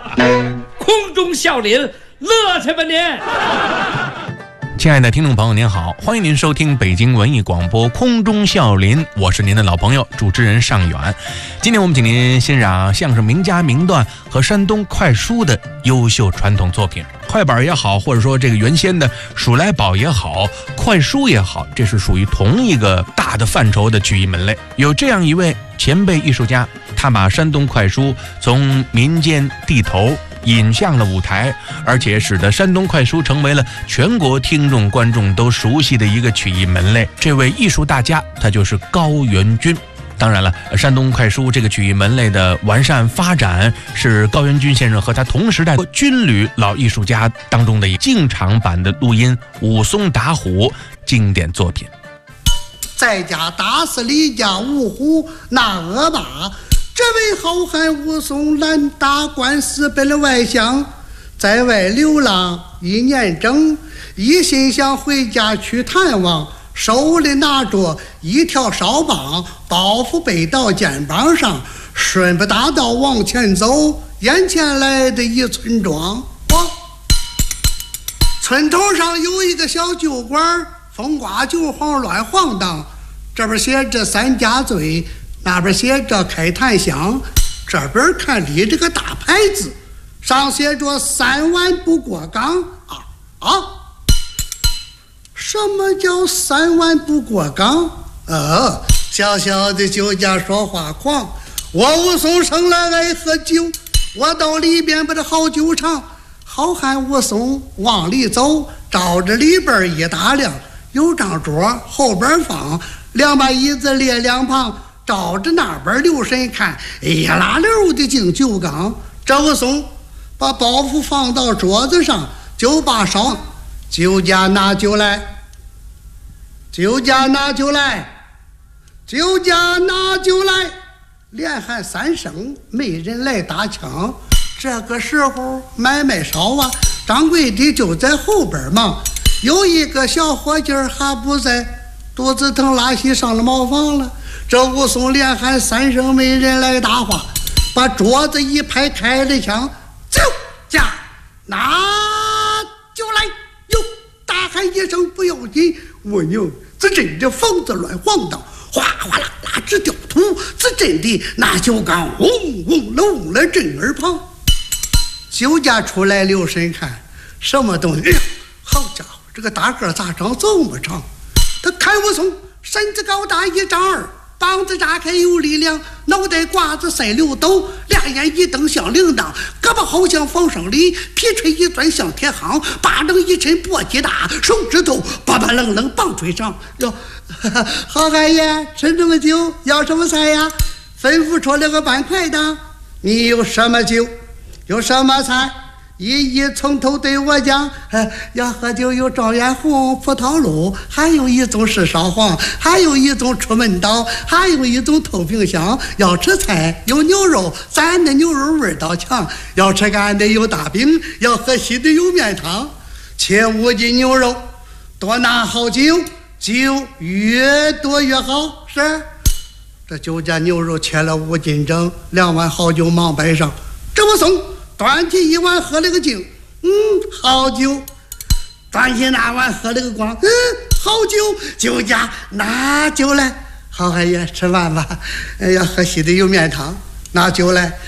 空中笑林，乐去吧您！ 亲爱的听众朋友您好，欢迎您收听北京文艺广播空中笑林，我是您的老朋友主持人尚远。今天我们请您欣赏相声名家名段和山东快书的优秀传统作品。快板也好，或者说这个原先的数来宝也好，快书也好，这是属于同一个大的范畴的曲艺门类。有这样一位前辈艺术家，他把山东快书从民间地头引向了舞台，而且使得山东快书成为了全国听众观众都熟悉的一个曲艺门类。这位艺术大家他就是高元钧。当然了，山东快书这个曲艺门类的完善发展，是高元钧先生和他同时代军旅老艺术家当中的一进场版的录音武松打虎经典作品。 在家打死李家五虎那恶霸，这位好汉武松拦打官司奔了外乡，在外流浪1年整，一心想回家去探望，手里拿着一条哨棒，包袱背到肩膀上，顺步大道往前走，眼前来的一村庄，村头上有一个小酒馆，风刮酒晃乱晃荡，这边写着3家醉，那边写着开檀香，这边看立这个大牌子，上写着3碗不过岗什么叫3碗不过岗？小小的酒家说话狂，我武松生来爱喝酒，我到里边把这好酒尝。好汉武松往里走，照着里边一打量，有张桌，后边放2把椅子列2旁，照着那边留神看，一拉溜的进酒缸。这武松把包袱放到桌子上，就把烧酒家拿酒来，酒家拿酒来，酒家拿酒来，连喊3声，没人来打枪。这个时候买卖少啊，掌柜的就在后边忙，有一个小伙计还不在，肚子疼拉稀上了茅房了。这武松连喊3声，没人来搭话，把桌子一拍，开了枪，酒家拿酒来，哟，大喊一声不要紧，我娘，这真的房子乱晃荡，哗哗啦啦直掉土，这真的那酒缸嗡嗡隆了震耳旁。酒家出来留神看，什么东西？好家伙，这个大个咋长这么长？他看武松身子高大1丈2，膀子扎开有力量，脑袋瓜子塞溜斗，2眼一瞪像铃铛，胳膊好像防生里，皮锤一钻像铁夯，巴掌一抻簸箕大，手指头巴巴愣愣棒槌上。哟，好汉爷，吃什么酒？要什么菜呀？吩咐出来个半块的。你有什么酒？有什么菜？一从头对我讲，要喝酒有状元红、葡萄露，还有一种是烧黄，还有一种出门刀，还有一种透冰箱。要吃菜有牛肉，咱的牛肉味道强；要吃干的有大饼，要喝稀的有面汤。切5斤牛肉，多拿好酒，酒越多越好。是，这酒家牛肉切了5斤整，2碗好酒忙摆上。这武松端起1碗喝了个净，好酒。端起那碗喝了个光，好酒。酒家拿酒来，好汉爷吃饭吧，要喝稀的有面汤，拿酒来。